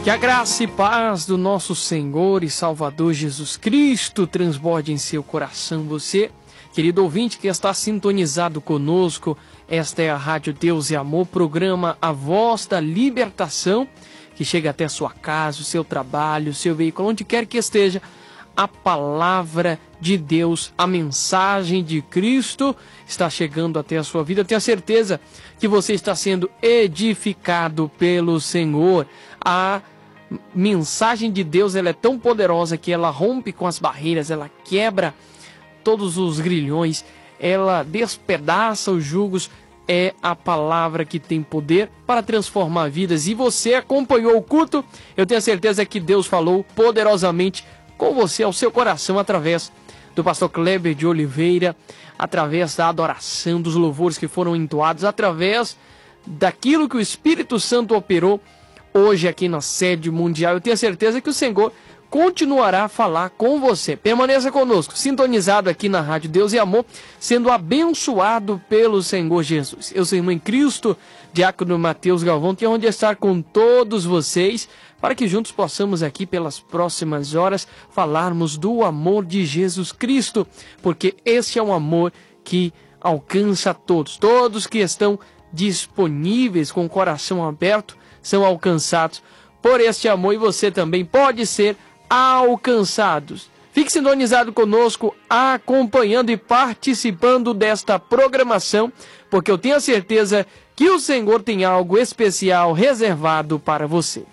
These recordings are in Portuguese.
Que a graça e paz do nosso Senhor e Salvador Jesus Cristo transborde em seu coração. Você, querido ouvinte que está sintonizado conosco, esta é a Rádio Deus e Amor, programa A Voz da Libertação, que chega até a sua casa, o seu trabalho, o seu veículo, onde quer que esteja. A palavra de Deus, a mensagem de Cristo está chegando até a sua vida. Eu tenho a certeza que você está sendo edificado pelo Senhor. A mensagem de Deus, ela é tão poderosa que ela rompe com as barreiras, ela quebra todos os grilhões, ela despedaça os jugos. É a palavra que tem poder para transformar vidas. E você acompanhou o culto, eu tenho a certeza que Deus falou poderosamente com você, ao seu coração, através do pastor Kleber de Oliveira, através da adoração, dos louvores que foram entoados, através daquilo que o Espírito Santo operou hoje aqui na sede mundial. Eu tenho a certeza que o Senhor continuará a falar com você. Permaneça conosco, sintonizado aqui na Rádio Deus e Amor, sendo abençoado pelo Senhor Jesus. Eu sou irmão em Cristo, diácono Mateus Galvão, que é onde estar com todos vocês, para que juntos possamos aqui pelas próximas horas falarmos do amor de Jesus Cristo, porque esse é um amor que alcança todos. Todos que estão disponíveis com o coração aberto são alcançados por este amor, e você também pode ser alcançados. Fique sintonizado conosco, acompanhando e participando desta programação, porque eu tenho a certeza que o Senhor tem algo especial reservado para você.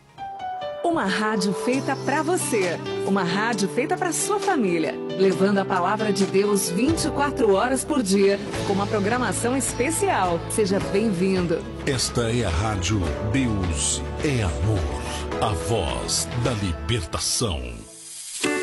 Uma rádio feita para você, uma rádio feita para sua família, levando a palavra de Deus 24 horas por dia, com uma programação especial. Seja bem-vindo. Esta é a Rádio Deus é Amor, a voz da libertação.